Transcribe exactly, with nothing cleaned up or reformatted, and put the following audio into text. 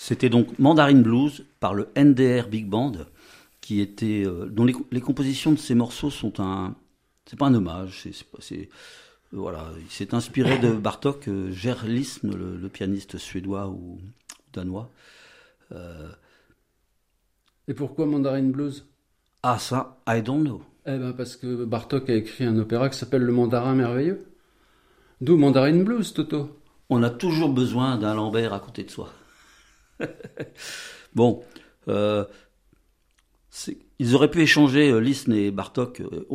C'était donc Mandarin Blues par le N D R Big Band, qui était, euh, dont les, les compositions de ces morceaux sont un, c'est pas un hommage, c'est, c'est, pas- c'est- voilà, il s'est inspiré de Bartók, euh, Ger Lisne, le, le pianiste suédois ou danois. Euh, Et pourquoi Mandarin Blues? ah ça, I don't know. Eh ben parce que Bartok a écrit un opéra qui s'appelle Le Mandarin Merveilleux. D'où Mandarin Blues, Toto. On a toujours besoin d'un Lambert à côté de soi. Bon, euh, c'est- ils auraient pu échanger euh, Lisne et Bartók euh,